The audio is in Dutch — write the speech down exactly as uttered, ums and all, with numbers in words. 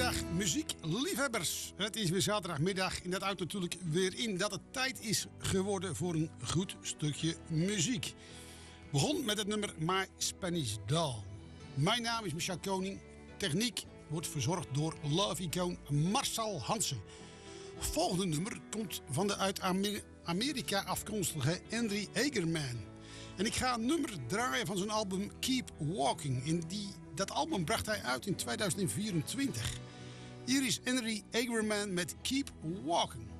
Goedemiddag muziekliefhebbers. Het is weer zaterdagmiddag en dat houdt natuurlijk weer in dat het tijd is geworden voor een goed stukje muziek. Begon met het nummer My Spanish Doll. Mijn naam is Michel Koning. Techniek wordt verzorgd door love-icoon Marcel Hansen. Volgende nummer komt van de uit Amerika afkomstige Henry Egerman. En ik ga een nummer draaien van zijn album Keep Walking. En die, dat album bracht hij uit in tweeduizend vierentwintig. Hier is Henry Egerman met Keep Walking.